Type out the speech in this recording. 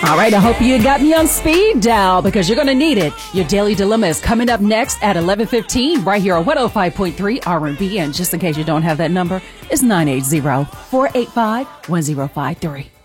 All right, I hope you got me on speed dial because you're going to need it. Your Daily Dilemma is coming up next at 11:15 right here on 105.3 R&B. And just in case you don't have that number, it's 980-485-1053.